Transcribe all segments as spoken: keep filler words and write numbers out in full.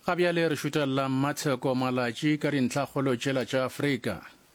Gabiale re šutela Matsheko Malaji ka dintlhakgolo tšela tša Afrika.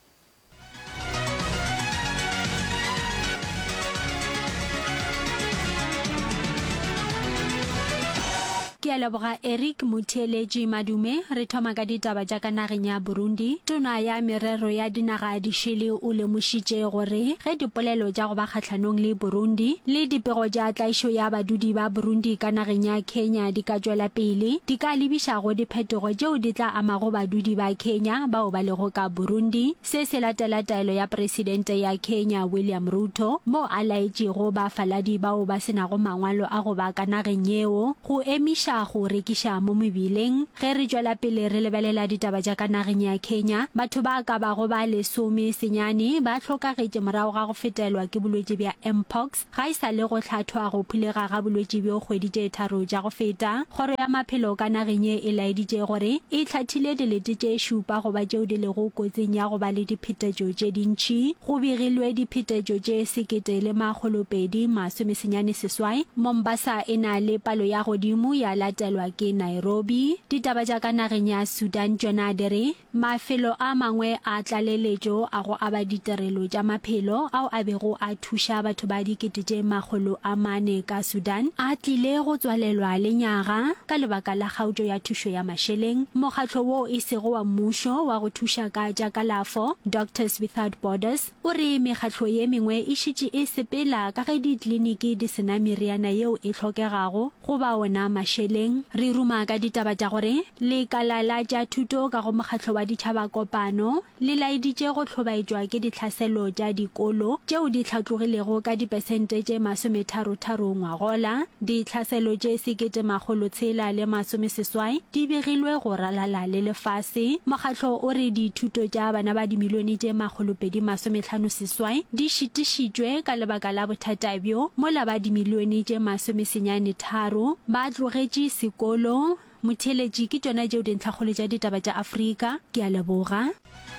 Ke a leboga Eric Mutheletši Madume. Re thoma ka ditaba tša ka nageng ya Burundi. Tona ya merero ya dinaga di šele o lemošitše gore ge dipolelo tša go ba kgatlhanong le Burundi le dipego tša tlaišo ya badudi ba Burundi ka nageng ya Kenya di ka tšwela pele, di ka lebišago diphetogo tšeo di tla amago badudi ba Kenya bao ba lego ka Burundi. Se se latela taelo ya presidente ya Kenya William Ruto, mo a laetšego bafaladi bao ba senago mangwalo a go ba ka nageng yeo go emiša go rekiša mo mebileng. Ge re tšwela pele re lebelela ditaba tša ka nageng ya Kenya, batho ba ka bago ba lesome senyane ba hlokagetše morago ga go fetelwa ke bolwetši bja mpox ga e sa le go hlathwa go phulega ga bolwetši bjo kgweditše tharo tša go feta. Kgoro ya maphelo ka nageng ye e laeditše gore e hlathile dilete tše šupa goba tšeo di lego kotsing ya go ba le diphetetšo tše dintšhi. Go begilwe diphetetšo tše sekete le makgolopedi masomesenyane seswai. Mombasa e na le palo ya godimo ya latelwa ke Nairobi. Ditaba tša ka nageng ya Sudan tšona dere mafelo a mangwe a tlaleletšo a go aba ditirelo tša maphelo ao a bego a thuša batho ba dikete tše makgolo a mane ka Sudan a tlile go tswalelwa lenyaga ka lebaka la kgaotšo ya thušo ya mašeleng. Mokgatlo wo e sego wa mmušo wa go thuša ka tša kalafo Doctors Without Borders o re mekgatlo ye mengwe e šetše e sepela ka ge ditleliniki di sena meriana yeo e hlokegago go ba ona mašeleng. Re ruma ka ditaba tša gore lekala la tša thuto ka go mokgatlo wa ditšhaba kopano le laeditše go tlhobaetšwa ke ditlhaselo tša dikolo tšeo di hlatlogilego ka dipesente tše masometharotharo ngwagola. Ditlhaselo tše sekete magolo tshela le masomeseswai di begilwe go ralala le lefase. Mokgatlo o re dithuto tša bana ba dimilione tše magolopedi masomehlano seswai di šitišitšwe ka lebaka la bothata bjo mola ba dimilione tše masomesenyane tharo ba tlogetše sekolo. Motheletši ke tšona tšeo dintlhakgolo tša ditaba tša Afrika. Ke a leboga.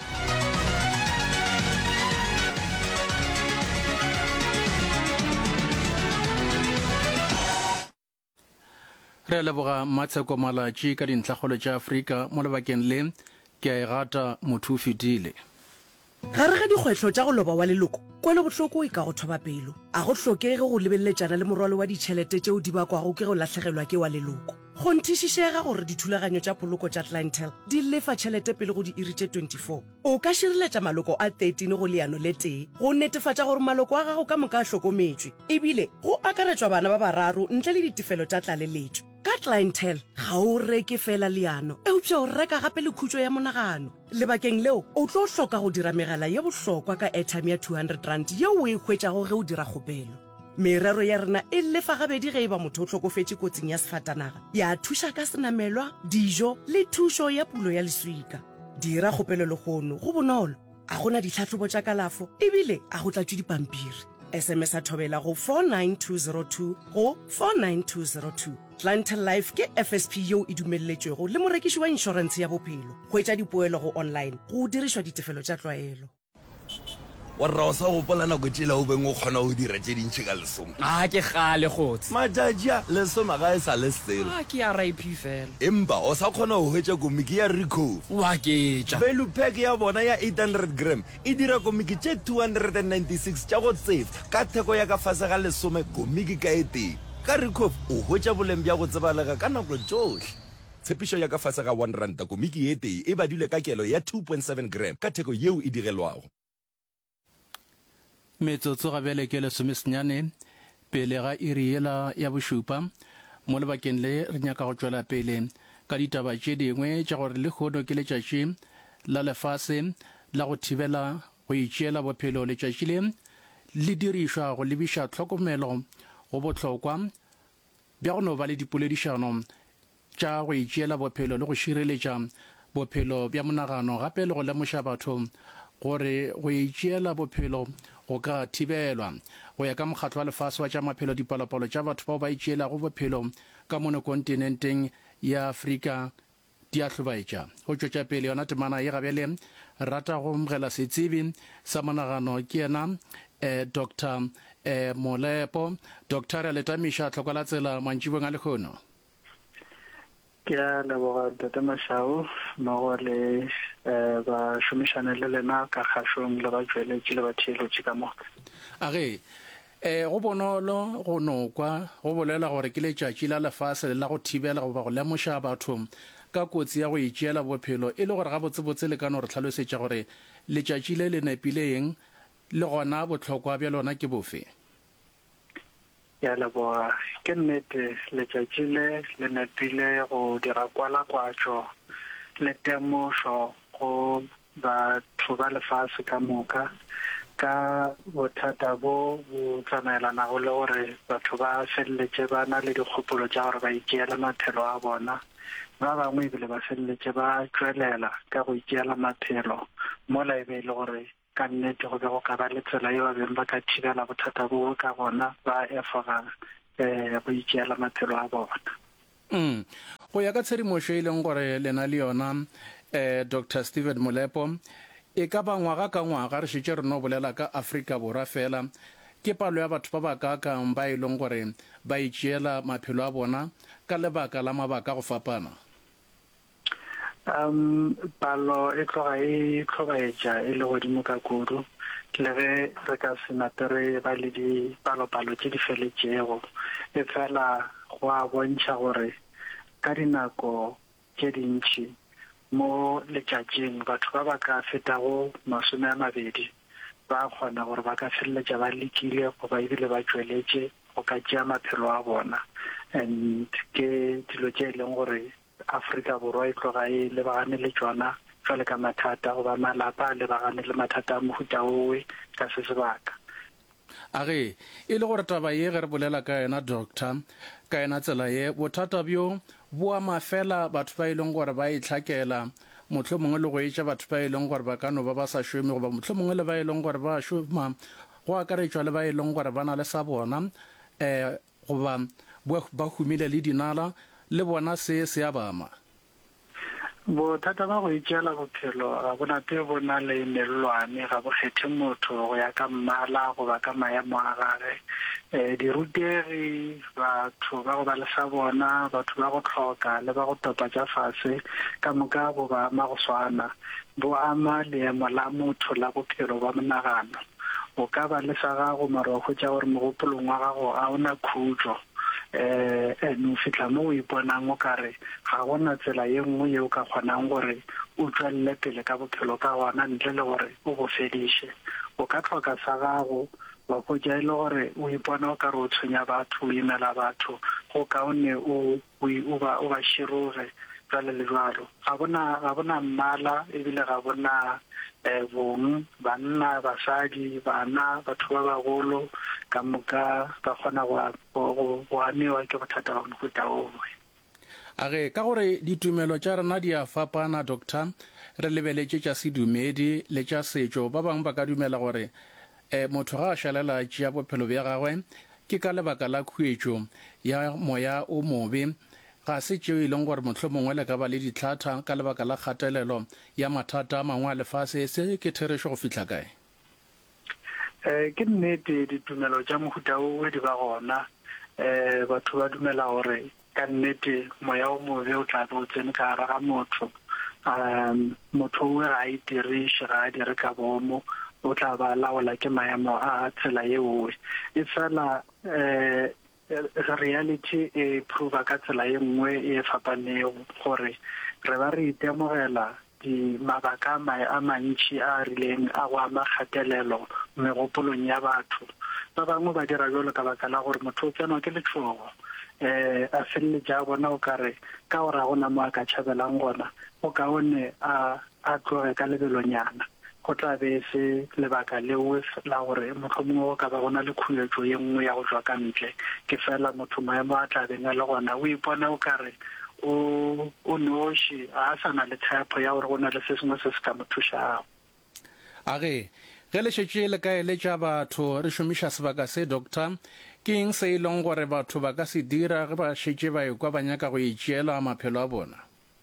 Re a leboga Matsheko Malaji ka dintlhakgolo tša Afrika mo lebakeng le ke a e rata motho o fetile. Gare ga dikgwetlho tša go loba wa leloko, kwele bohloko e ka go thoba pelo. A go hlokege go lebelletšana le morwalo wa ditšhelete tšeo di bakwago ke go lahlegelwa ke wa leloko. Go nthišišega gore dithulaganyo tša poloko tša Clientele di lefa tšhelete pele go di iri tše twenty-four. O ka širiletša maloko a thirteen go leano le tee go netefatša gore maloko a gago ka moka a hlokometšwe ebile go akaretšwa bana ba bararo ntle le ditefelo tša tlaleletšo. Ka Clientele ga o reke fela leano eupša o reka gape le khutšo ya monagano. Lebakeng leo o tlo hloka go dira megala ye bohlokwa ka airtime ya two hundred rand yeo o e hwetšago ge o dira kgopelo. Merero ya rena e lefa gabedi ge e ba motho o hlokofetše kotsing ya sefatanaga, ya thuša ka senamelwa, dijo le thušo ya pulo ya leswika. Dira kgopelo legono go bonolo, a gona ditlhatlhobo tša kalafo ebile a go tlatšwe dipampiri. S M S a thobela go four nine two zero two go four nine two zero two. Clientele Life ke F S P yeo e dumelletšwego le morekiši wa inšorense ya bophelo. Hwetša dipoelo go online go dirišwa ditefelo tša tlwaelo. Warra o sa gopola nako tšela o beng o kgona go dira tše dintšhi ka lesome. A ke gale gotse Matšatši a lesome ga e sa le sale. a ke ya raip fela Empa o sa kgona go hwetša komiki ya Ricoh. wa ke tša Value pack ya bona ya eight hundred gram e dira komiki tše two hundred ninety-six tša go tseba ka theko ya ka fase ga lesome komiki ka e teng. Ka Ricoh o hwetša boleng bja go tsebalega ka nako tšohle. Tshepišo ya ka fase ga one ranta komiki e tee e badilwe ka kelo ya two point seven gram ka theko yeo e digelwago. Metsotso ga bjale ke lesomesenyane pele ga iri yela ya bošupa mo lebakeng le re nyaka go tšwela pele ka ditaba tše dingwe tša gore le kgono ke letšatši la lefase la go thibela go itšeela bophelo letšatši le le dirišwa go lebiša tlhokomelo go bohlokwa bja go no ba le dipoledišano tša go itšeela bophelo le go šireletša bophelo bja monagano gape le go lemoša batho gore go itšeela bophelo go ka thibelwa go ya ka mokgatlo wa lefase wa tša maphelo dipalopalo tša batho bao ba itšeelago bophelo ka mono kontinenteng ya Afrika di a hlobaetša go tšwetša pele yona temana ye gabjale rata go mogela setsebi sa monagano ke yena eh, Doctor eh, Molepo. Doctor re letamiša tlhokola tsela mantšibong a lekgono. ke a leboga Ntate Mashao mmogo le um ba šomišane le lena ka kgašong le ba tšweletše le ba theeletše ka moka. age eh go bonolo go nokwa go bolela gore ke letšatši la lefase la go thibela go ba go lemoša batho ka kotsi ya go itšeela bophelo e le gore ga botsebotse le ka no re tlhalosetša gore letšatši le le nepileng le gona bohlokwa bja lona ke bofe? Ya leboga, ke nnete letšatši le le nepile go dira kwalakwatšo le temošo go batho ba lefase ka moka ka bothata bo bo tsamaelanago le gore batho ba feleletše ba na le dikgopolo tša gore ba itšeela maphelo a bona, ba bangwe ebile ba feleletše ba tšwelela ka go itšeela maphelo mola e be e le gore ka nnete go be go ka ba le tsela eo ba beng ba ka thibela bothata bo ka gona ba efoga um go itšeela maphelo a bona. Mm. Go ya ka tshedimošo e leng gore lena le yona um Doctor Stephen Molepo e ka ba ngwaga ka ngwaga re šetše re no bolela ka Afrika Borwa fela ke palo ya batho ba ba ka kang ba e leng gore ba itšeela maphelo a bona ka lebaka la mabaka go fapana? um palo e tloga e tlhobaetša e le godimo ka kudu le ge re ka se natere ba le dipalopalo tše di feletšego e fela go a bontšha gore ka dinako tše dintšhi mo letšatšing batho ba ba ka fetago masome a mabedi ba kgona gore ba ka feleletša ba lekile goba ebile ba tšweletše go ka tšea maphelo a bona, and ke dilo tše e leng gore Afrika Borwa e tloga e lebagane le tšona jwale ka mathata goba malapa a lebagane le mathata a mohuta owe ka se sebaka. Age e le gore taba ye ge re bolela ka yena doctor ka yena tsela ye bothata bjo bo ama fela batho ba e leng gore ba itlhakela motlho mongwe le go etša batho ba e leng gore ba ka no ba ba sa šome goba motlho mongwe le ba e leng gore ba šoma go akaretšwa le ba e leng gore ba na le sa bona um goba ba humile le dinala le bona se se a bama? Bothata ba go itšeela bophelo ga bona pe bo na le melelwane, ga bo kgethe motho go ya ka mmala goba ka maemo a gage. um dirutegi, batho ba go ba le sa bona, batho ba go tlhoka le ba go topa tša fase ka moka go ba ama go swana, bo ama leemo la motho la bophelo ba monagano. O ka ba le sa gago mara o hwetša gore mogopolong wa gago a o na khutšo, um ene o fitlha mo o iponang o kare ga gona tsela ye nngwe ye o ka kgonang gore o tswelele pele ka bophelo ka gona ntle le gore o go fediše. O ka tlhoka sa gago wa hwetša e le gore o ipona o kare o tshwenya batho, o imela batho go kaone o ba široge jwale le jwalo. Ga bona mmala ebile ga bona um bong, banna, basadi, bana, batho ba bagolo ka moka ba kgona go amiwa ke bothata ba mohuta owe. Age ka gore ditumelo tša rena di a fapana doctor, re lebeletše tša sedumedi le tša setšo. Ba bangwe ba ka dumela gore um motho ga a šalela tšea bophelo bja gagwe ke ka lebaka la khuetšo ya moya o mobe, ga se tšeo e leng gore motlho mongwe le ka ba le ditlhatha ka lebaka la kgatelelo ya mathata a mangwe a lefase. Se ke therešo go fihla kae? um ke nnete ditumelo tša mohuta owe di ba gona. um batho ba dumela gore ka nnete moya o mobe o tla be o tsene ka gare ga motho, um motho owe ga a itiriše, ga a dire ka bomo, o tla ba laola ke maemo a tsela ye owe. E fela um reality e prova ka tsela ye nngwe e fapanego gore re ba re itemogela di mabaka a mantši a rileng a go ama kgatelelo megopolong ya batho. Ba bangwe ba dira jalo ka baka la gore motho o tsenwa ke letšhogo, um a feleletša a bona o kare ka gore a gona mo a ka tšhabelang gona o kaone a tloge ka lebelonyana. Go tla be se lebaka leo la gore mohlomongwe go ka ba gona le khuetšo ye nngwe ya go tswa ka ntle, ke fela motho maemo a tla beng a le gona o ipona o kare o noši, a sa na le tshepo ya gore go na le se sengwe se se ka mo thušago. Age ge le šetše le ka eletša batho re šomiša sebaka se doctor, ke eng se e leng gore batho ba ka se dira ge ba šetše ba ekwa ba nyaka go itšeela maphelo a bona?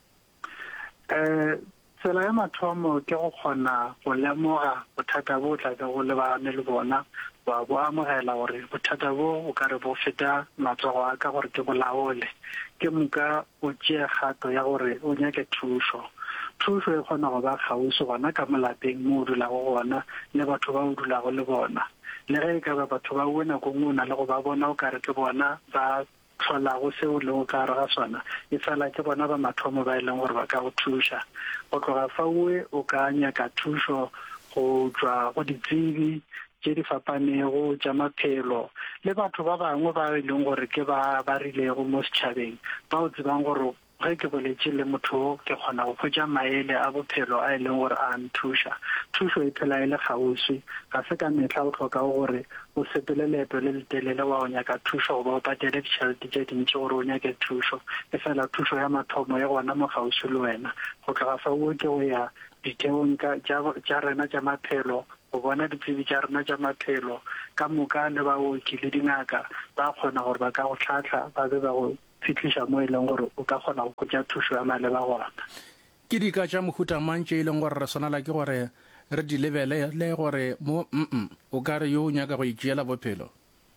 um tsela ya mathomo ke go kgona go lemoga bothata bo tla be go lebagane le bona wa bo amogela gore bothata bo o ka re bo feta matsogo a ka gore ke bolaole ke moka o tšea kgato ya gore o nyake thuso thuso e kgona go ba kgausi gona ka molapeng mo o dulago gona le batho ba o dulago le bona le ge e ka ba batho ba buena go ngona le go ba bona o ka re ke bona ba tlhola go seo le go ka re ga sona e fela ke bona ba mathomo ba e leng gore ba ka go thuša go tloga fa uwe o ka nyaka thušo go tswa go ditsebi tše di fapanego tša maphelo le batho ba bangwe ba e leng gore ke ba ba rilego mo setšhabeng ba o tsebang gore ge ke boletše le motho ke kgona go khwetša maele a bophelo a e leng gore a nthuša thušo e phela e le kgauswi ga se ka mehla o tlhoka gore o sepele leeto le letelele wa go nyaka thušo goba o patele ditšhelete tše dintši gore o nyake thušo e fela thušo ya mathomo e gona mo kgauswi le wena go tloga fa uwe ke go ya ditheong tša rena tša maphelo go bona ditsebi tša rena tša maphelo ka moka le baoki le dingaka ba kgona gore ba ka go tlhatlha ba be ba go fitliša mo e leng gore o ka kgona go khwetša thušo ya maleba gona ke dika tša mohuta mantše e leng gore re swanela ke gore re di lebele le gore mo mm o ka re yo o nyaka go itšeela bophelo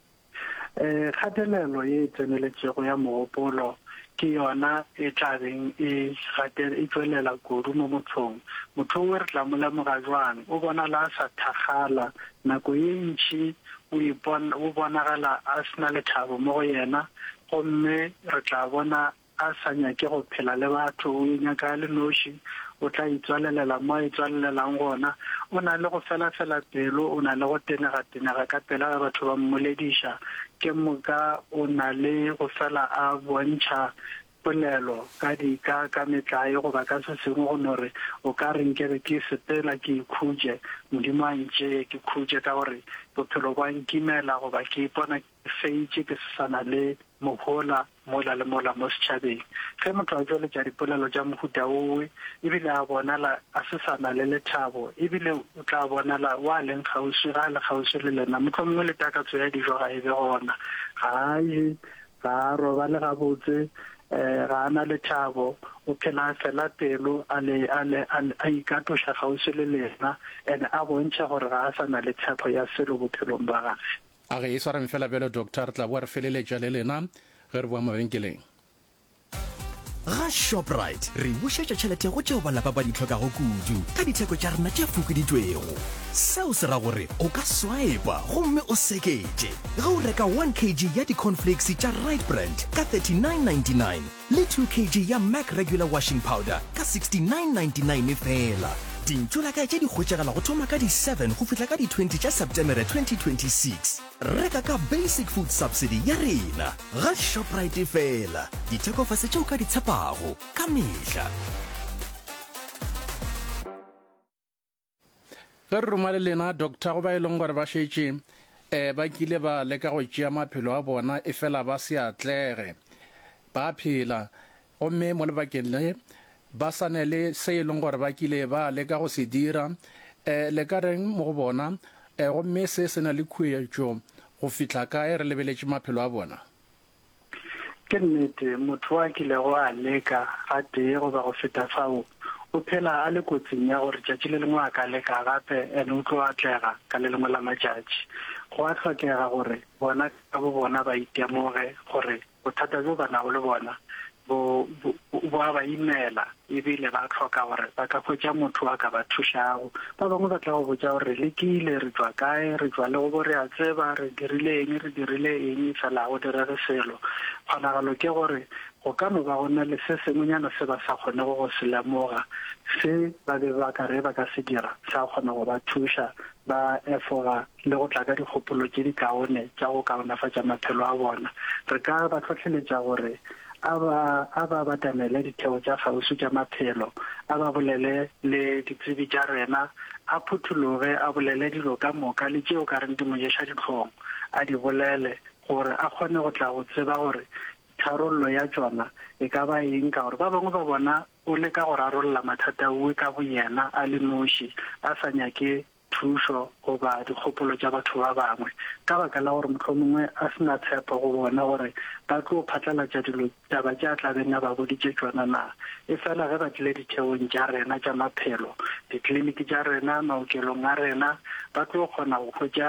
um kgatelelo ye e tseneletšego ya mogopolo ke yona e tlabeng e e tswelela kudu mo mothong motho o re tla mo lemoga jwang o bona la sa thagala nako ye ntši o bonagala a sena lethabo mo go yena gomme re tla bona a sa nyake go phela le batho o nyaka le noši o tla itswalelela mo a itswalelelang gona o na le go fela-fela pelo o na le go tenega-tenega ka pela ga batho ba mmolediša ke moka o na le go fela a bontšha polelo ka dika ka metlae goba ka se sengwe go nore o ka renkere ke sepela ke ikhutše modimo a ntše ke khutše ka gore bophelo ba nkimela goba ke ipona ke feitše ke sesana le mohola mola le mola mo setšhabeng ge motho a tšweletša dipolelo tša mohuta owe ebile a bonala a sesana le lethabo ebile o tla bonala wa leng kgauswi ga a le kgauswi le lena motlho mongwe le takatso ya dijo ga e be gona ga a je ga a roba le gabotse um ga a na lethabo o phela fela pelo a ikatoša kgauswi le lena and a bontšha gore ga a sa na le tshepo ya selo bophelong ba gage a ge e swareng fela bjalo doctor tla boa re feleletša le lena ge re boa mabenkeleng ga Shoprite re bušetša tšhelete go tšeo balapa ba di tlhokago kudu ka ditheko tša rena tše fokoditšwego seo se ra gore o ka swipa gomme o seketše ge o reka one kilogram ya di-cornflakes tša right brand ka thirty-nine ninety-nine le two kilogram ya Mac regular washing powder ka sixty-nine ninety-nine fela dintšola ka tše di hwetšagala go thoma ka di-seven go fihla ka di-twenty tša Septemere twenty twenty-six reka ka basic food subsidy ya rena ga Shoprite fela dithekofase tšeo ka di tshepago ka mehla ge re roma le lena doctor go ba e leng gore ba šetše um ba kile ba leka go tšea maphelo a bona e fela ba se atlege ba phela gomme mo lebakeng le ba sane le se e leng gore ba kile ba leka go se dira um le ka reng mo go bona um gomme se se na le khuetšo go fitlha kae re lebeletše maphelo a bona ke nnete motho a kilego a leka ga tee goba go feta fao o phela a le kotsing ya gore tšatši le lengwe a ka leka gape ene o tlo atlega ka le lengwe la matšatši go a tlhokega gore bona ka bo bona ba itemoge gore bothata jo ba nago le bona bo a ba imela ebile ba tlhoka gore ba ka khwetša motho a ka ba thušago ba bangwe ba tla go botša gore le kile re tswa kae re tswa le go bo re a tseba re dirile eng re dirile eng fela go dira re selo kgonagalo ke gore go ka no ba gona le se sengwenyana se ba sa kgonego go se lemoga se ba be ba ka re ba ka se dira sa kgona go ba thuša ba efoga le go tla ka dikgopolo tše di kaone tša go kaonafatša maphelo a bona re ka ba tlhotlheletša gore a ba batamele ditheo tša kgauswi tša maphelo a ba bolele le ditsebi tša rena a phuthologe a bolele dilo ka moka le tšeo ka reng di moješa ditlhong a di bolele gore a kgone go tla go tseba gore tharollo ya tšona e ka ba eng ka gore ba bangwe ba bona o le ka go rarolola mathata uwe ka boyena a le noši a sa nyake thušo goba dikgopolo tša batho ba bangwe ka baka la gore motlho mongwe a sena tshepo go bona gore ba tlo phatlalatša dilo taba tša tlabeng a ba boditše tšona na e fela ge ba tlile ditheong tša rena tša maphelo ditleliniki tša rena maokelong a rena ba tlo kgona go khwetša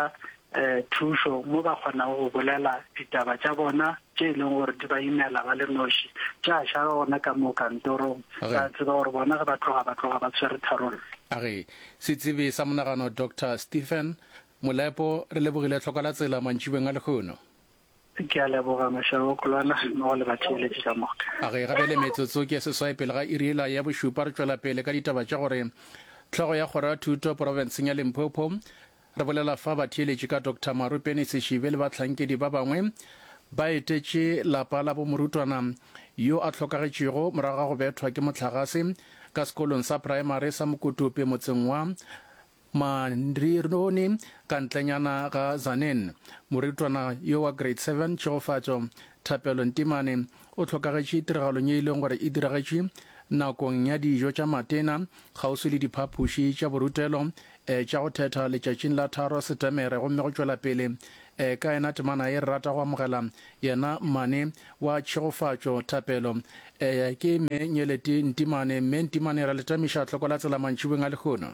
um thuso mo ba kgonang go bolela ditaba tša bona tše e leng gore di ba imela ba le noši tša ša gona ka mo kantorong ba tseba gore bona ge ba tloga ba tloga ba tshwere tharollo age setsebi sa monagano Doctor Stephen Molepo re lebogile tlhoka la tsela mantšibeng a lekgono ke a leboga mašabo kolwana mo go le batheeletše ka moka age gabe le metsotso ke seswai pele ga iriela ya bošupa re tšwela pele ka ditaba tša gore tlhogo ya kgoro ya thuto porofenseng ya Limpopo re bolela fa batheeletše ka Doctor Marupeni Seshibe le bahlankedi ba bangwe ba etetše lapa la bomorutwana yo a tlhokagetšego morago ga go bethwa ke motlhagase ka sekolong sa primary sa Mokotope motseng wa Mandironi ka ntlenyana ga Zanen. Morutwana yo wa grade seven Tšhogofatšo Thapelo Ntimane o tlhokagetše tiragalong ye e leng gore e diragetše nakong ya dijo tša matena kgauswi le diphaphuši tša borutelo e tša go thetha letšatšing la tharo Setemere gomme go tšwela pele e ka ena temana e rata go amogela yena mmane wa Tšhogofatšo Thapelo e ke me Nyeleti Ntimane. Mme Ntimane ra letamiša tlhoko la tsela mantšhibeng a lekgono.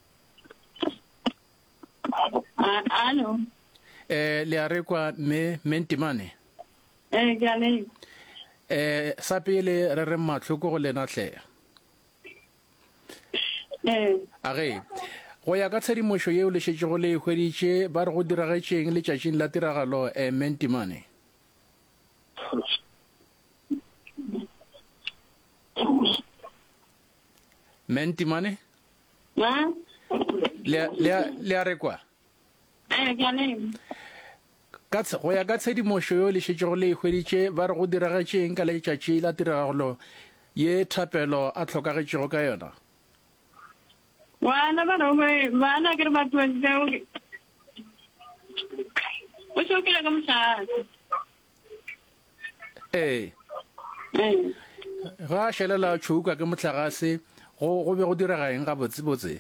Alo. Eh le a rekwa me me Ntimane. Eh ke a le. Eh sa pele re re matlhoko go lena hle. Eh age go ya ka tshedimošo yeo le šetše go le hweditše ba re go diragetšeng letšatšing la tiragalo eh me Ntimane. Me Ntimane? Ma? Le le le a rekwa? Eh ke a le. Ka go ya ka tshedimošo yo le šetše go le hweditše ba re go diragetšeng ka letšatši la tiragalo ye Thapelo a tlhokagetšego ka yona. Wana ba no me bana ke ba twenty o se ke la ka motšha. Eh Eh ga a šelela tšhouka ke motlhagase go go be go diragaeng ga botsebotse.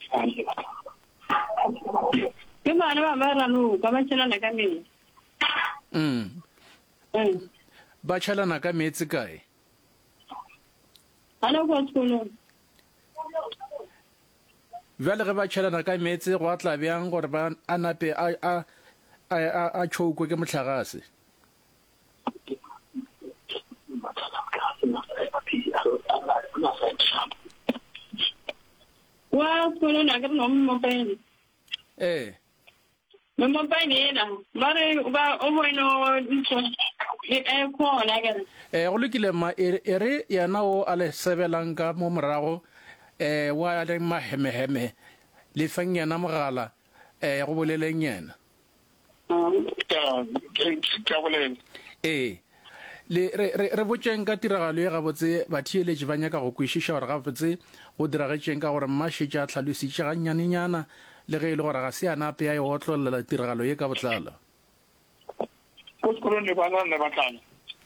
ke bana ba ba rano ka ba tšhelana ka me. Mm Eh ba tšhelana ka meetse kae? ana go sekolo. Bjale ge ba tšhelana ka meetse go a tla bjang gore ba a nape a a a a tšhoukwe ke motlhagase? Wa sekolo na ke no mo pele. Eh Me mo pele na ba re ba o bueno ntho e e khona ke. eh go lokile ma e re yana o a le sebelang ka mo morago eh wa le mahemeheme le fang yana mogala eh go boleleng yena. Ah ka bolela eh le re re re botšeng ka tiragalo ye gabotse batheeletši ba nyaka go kwešiša gore gabotse go diragetšeng ka gore mmašetše a tlhalositše gannyanenyana le ge e le gore ga se a nape a e otlolela tiragalo ye ka botlalo. ko sekolong le bana ne ba tlala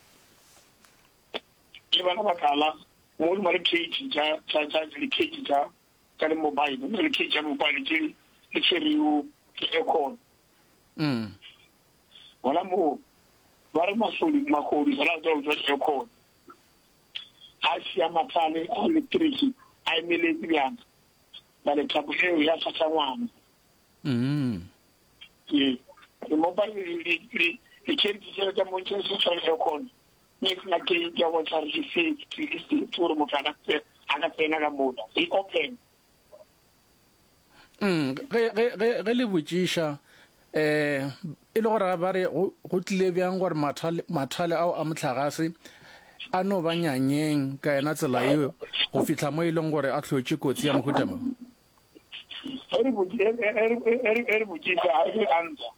le bana ba tlala mo di mare cage ja ja ja le cage ja ka le mobile le cage ja mobile ke le tsheriu ke ekon Mm wala mo ba re masoli makgodi sala tsa go tsa ekon a sia matlale a electric a emeletse bjang ba le tlapo eo ya tsa ngwana. mm ke le mobile le le le cage ja ja mo ntse se tsala ekon ni na ke ya go tsa re se ke se toro mo kana se ana tsena ka moda e open. mm ge ge ge le botšiša eh e le gore ba re go tlile bjang gore mathale mathale ao a motlhagase a no ba nyanyeng ka ena tsela eo go fihla mo e leng gore a tlhotše kotsi ya mohuta mo. Eri buji eri eri eri buji sa eri anta.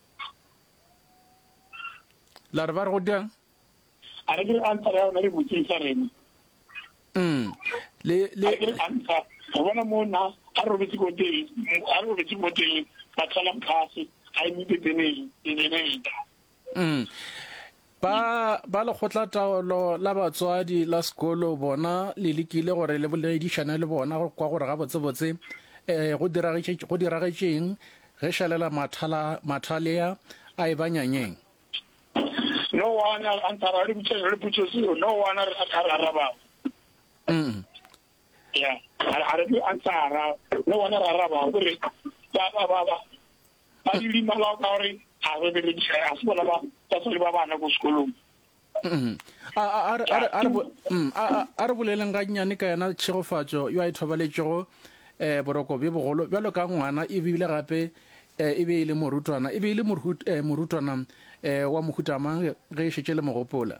La re ba re go diang? Eri anta ya eri buji sa reni. Mm le le Eri anta. Bona mo na a ro bitsi go te a ro bitsi go te ba tsala mkhasi a ni te tene tene. mm ba ba le khotla taolo la batswadi la sekolo bona le lekile gore le boledišana le bona go kwa gore ga botse botse eh go diragetše go diragetšeng ge shalela mathala mathalea a e banyanyeng. No one anta ra ri bitsi ri bitsi so no one ara ra ba. mm Yeah, ara ri anta ra no one ara ra ba gore ba ba ba ba ba di limala ka gore a re be di a se bona ba ba se ba bana go sekolong. Mhm. a a a a a mm a a re boleleng ga nyane ka yana tshegofatso yo a ithobaletsego eh boroko be bogolo bjalo ka ngwana e bile gape e be ile morutwana e be ile morutwana eh wa mohutama ge shetse le mogopola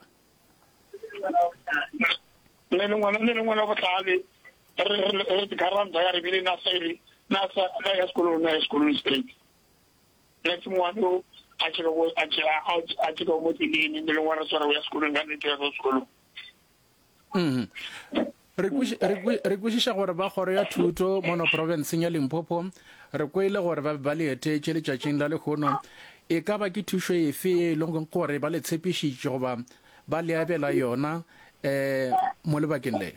le le ngwana le ngwana go tlale re re garanta ya re bile na sele na sa na ya skolo na skolo state le tsmwano a tshelo a tshela a tshelo mo tseleng le ngwana tsara ya skolo nga ne tsa skolo. Mhm. re kwešiša gore ba kgoro ya thuto mono provinceng ya Limpopo re kwele gore ba ba le etetse letšatšing la lekgono e ka ba ke thušo efe e leng gore ba le tshepišitše goba ba le abela yona eh mo lebakeng le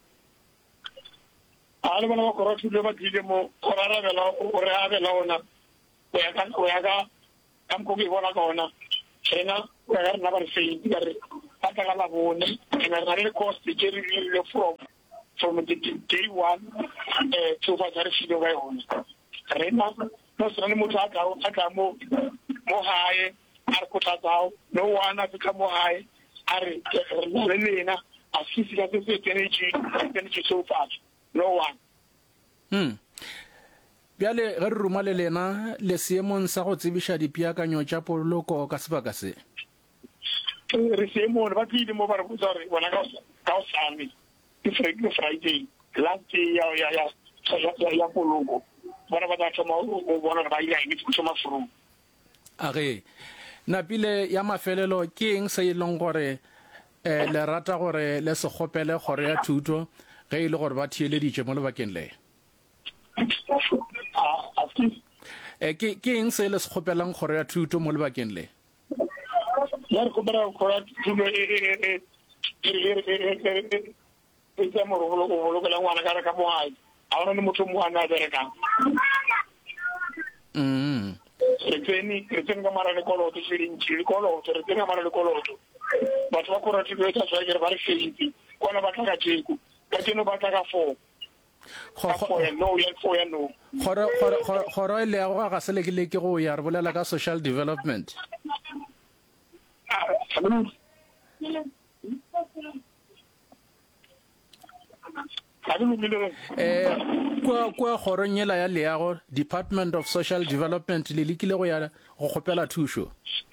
a le bona ba kgoro thuto ba tlile mo go rarabela o re abela ona o ya ka o ya ka ka mo ke bona ka ona tsena o ya rena ba re feiti ka re ba tla la bone e na re cost ke re le from from the day one eh to ba tsare fido ga yona rena no se ne motho a ka a ka mo mo hae a re go tlatsao no wana ke ka mo hae a re le lena a sisi ka se se energy energy so far no one. Hmm. Bjale ge re ruma le lena le seemong sa go tsebiša dipeakanyo tša poloko ka sebaka se re seemong ba tlile mo ba re botsa gore bona ka ka sane ke Friday last day ya ya ya ya poloko bona ba tla thoma o bona ba ile eng go thoma furu a ge napile ya mafelelo ke eng se e leng gore eh le rata gore le se gopele gore ya thuto ge ile gore ba thieleditše mo lebakeng le eh ke ke eng se le se gopelang gore ya thuto mo lebakeng le ya re kopera gore thuto e e e e tsa mo go go go la ngwana ka ka mo hae a ona le motho mo ana a bereka mm re tseni re tseni ka mara le koloto se le ntši le koloto re tseni ka mara le koloto batho ba kora thuto e tsa tswa ke ba re feiti kona ba tla ka tsheko ka tseno ba tla ka four kgoro e le go ga sele ke le ke go ya re bolela ka social development eh kwa kwa kgorong yela ya leago Department of Social Development le lekile go ya go gopela thušo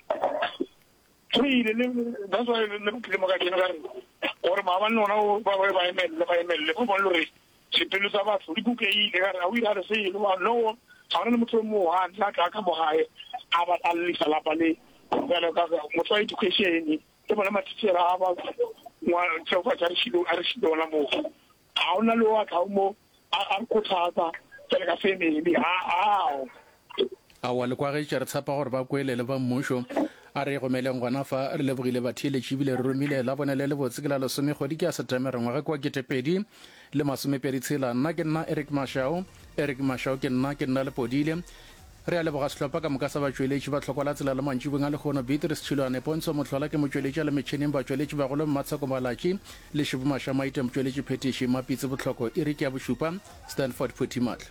re le that's why le le mo ka dina re gore ba ba nona ba ba ba emele ba emele go bona re sepelo sa batho di buke ile ga ra o ira se ile wa no a re motho mo ha tla ka ka mo hae a ba tla le sala pa le ba ka motho a education ke bona matitshera a ba wa tsofa tsa shilo a re shilo na mo a ona lo wa ka mo a go thata tsela ka family a a a wa le kwa ge tsere tsapa gore ba kwele le ba mmusho a re go meleng gona fa re lebogile bathile tšibile re romile la bona le le botse ke la lesome kgodi ke a setemere ngwaga kwa ketepedi le masomepedi tshela nna ke nna Eric Mashao Eric Mashao ke nna ke nna le podile re a leboga sehlopha ka moka sa batsweletši ba tlhokola tsela le mantši bong a le kgono Beatrice Tshilwane Pontsho motlhola ke motsweletši le metšhineng batsweletši ba golo mmatsheko malatši le Shibu Mashamaite motsweletši phetiši mapitse botlhoko Eric ya bošupa Stanford Putimatla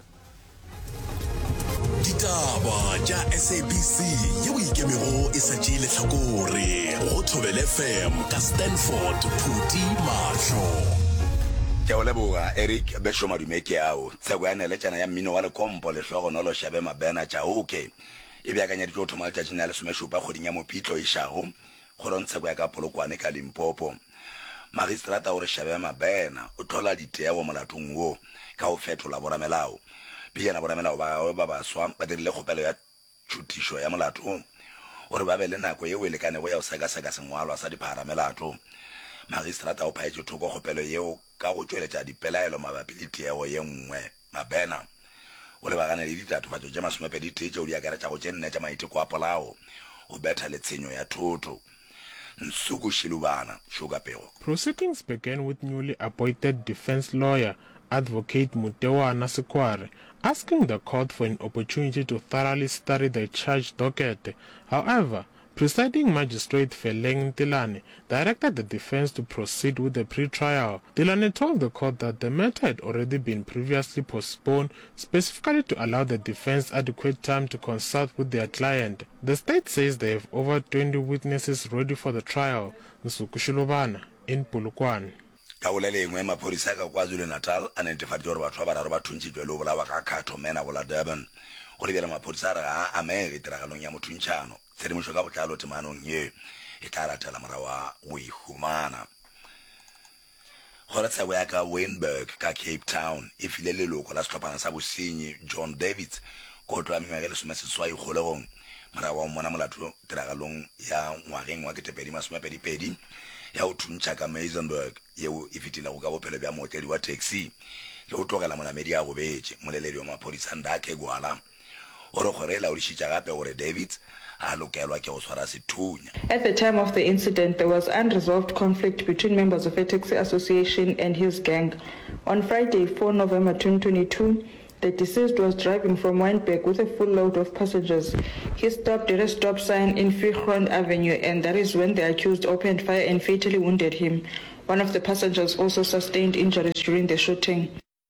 ditaba tša S A B C yeo ikemego e sa tšeele tlhakore go Thobela F M ka Stanford Putimatla ke o leboga Eric Besho madume ke ao tsego ya nele tsana ya mmino wa le kompo le hlogo no lo shabe mabena tša oke e beakanya di tlo malta tsena le someshupa goding ya mopitlo e shago go rontsha go ya ka polokwane ka Limpopo magistrata o re shabe mabena o thola diteo molatong wo ka o fetola boramelao piyana boramelao ba ba ba swa ba dirile kgopelo ya tšhutišo ya molato gore ba be le nako ye o lekane go ya o seka seka sengwalwa sa dipharamelato magistrata o phaetse thoko kgopelo yeo ka go tšweletša dipelaelo mabapi le tiego ye nngwe mabena o lebagane le ditatofatšo tša masomepedi tšeo di akaretša go tše nne tša maiteko a polao go betha le tshenyo ya thotho Nsuku Shilubana Shugapego. Proceedings began with newly appointed defense lawyer Advocate Mutewana Sekware asking the court for an opportunity to thoroughly study the charge docket. However, Presiding Magistrate Feleng Tilane directed the defense to proceed with the pre-trial. Tilane told the court that the matter had already been previously postponed, specifically to allow the defense adequate time to consult with their client. The state says they have over twenty witnesses ready for the trial. Nsukushilobana in Polokwane. Kaulele ngwe maphodisa ka KwaZulu Natal a netefatsa gore batho ba bararo ba thuntshitswe le bolawa ka khatho mena bola Durban go lebela maphodisa ra a amege tiragalong ya mothuntshano tshedimošo ka botlalo temanong ye e tla ratela morawa go ihumana gore tsebo ya ka Wynberg ka Cape Town e file leloko la setlhophana sa bosenyi John Davids go tloa mengwaga le someseswai kgolegong morawa o mona molato tiragalong ya ngwageng wa ketepedi masomepedipedi ya o thuntša ka Maisenberg yeo e fetile go ka bophelo bja mootledi wa taxi le go tlogela monamedi ya go betse moleledi wa maphodisa Ndake Gwala o re gore e laodišitša gape gore David a lokelwa ke go swara sethunya. At the time of the incident, there was unresolved conflict between members of a taxi association and his gang. On Friday, the fourth of November twenty twenty-two, the deceased was driving from Wynberg with a full load of passengers. He stopped at a stop sign in Frihron Avenue, and that is when the accused opened fire and fatally wounded him. One of the passengers also sustained injuries during the shooting.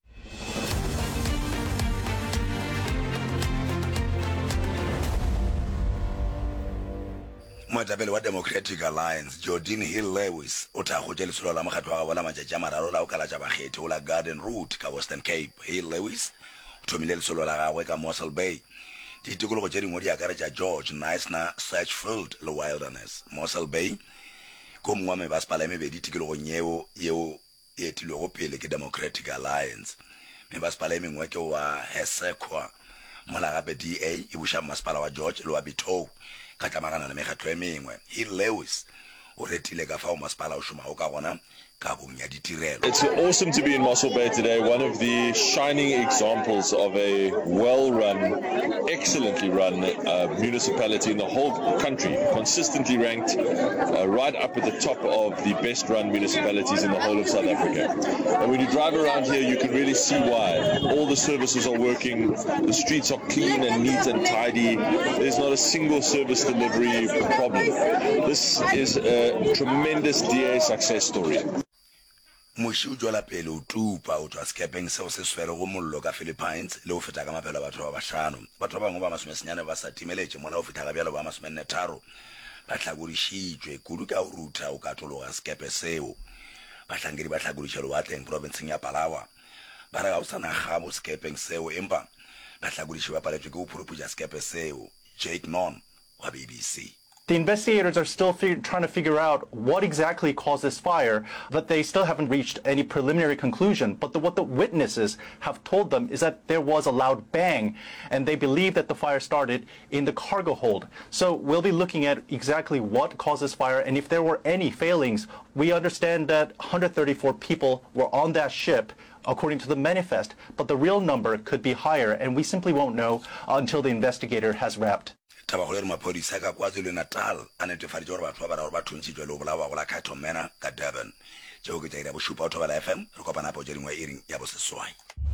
Moetapele wa Democratic Alliance Jordan Hill Lewis o tla go tšea lesolo la mokgatlo wa bona matšatši a mararo la o ka latša bakgethi o la Garden Route ka Western Cape. Hill Lewis o thomile lesolo la gagwe ka Mossel Bay. Ditikologo tše dingwe di akaretša George Knysna Searchfield le Wilderness. Mossel Bay ko mongwe wa mebasepala e mebedi tikologong yeo yeo e etilwego pele ke Democratic Alliance. Mebasepala e mengwe ke wa Hesekwa mola gape D A e buša masepala wa George le wa Bitou ka tlamagana le mekgatlo e mengwe. Hill Lewis o retile ka fao masepala o šomago ka gona ka bong ya ditirelo. It's awesome to be in Mossel Bay today, one of the shining examples of a well-run, excellently run uh, municipality in the whole country, consistently ranked uh, right up at the top of the best-run municipalities in the whole of South Africa. And when you drive around here, you can really see why. All the services are working, the streets are clean and neat and tidy. There's not a single service delivery problem. This is a tremendous D A success story. Moši o tšwela pele o tupa o tšwa sekepeng seo se swere go mollo ka Philippines le o feta ka maphelo a batho ba bašano. Batho ba bangwe ba masomesenyane ba sa timeletše mola o feta ka bjalo ba masomenne tharo ba hlakodišitšwe kudu ka o ruta o ka tologa sekepe seo. Bahlankedi ba hlakodiša lewatleng provinceng ya Palawa ba re ga o sa naga mo sekepeng seo empa bahlakodiši ba paletšwe ke go phuruputša sekepe seo. Jake Non wa B B C. The investigators are still fig- trying to figure out what exactly caused this fire, but they still haven't reached any preliminary conclusion. But the, what the witnesses have told them is that there was a loud bang, and they believe that the fire started in the cargo hold. So we'll be looking at exactly what caused this fire, and if there were any failings. We understand that one hundred thirty-four people were on that ship, according to the manifest, but the real number could be higher, and we simply won't know until the investigator has wrapped. Tabagolero maphodisa ka KwaZulu Natal a netefaditše gore batho ba bararo ba thuntšitšwe le go bolawa go la Khatho Mena ka Durban. Tšeo ke tša ira bošupa o thobela F M re kopana po tše dingwe e reng ya boseswai.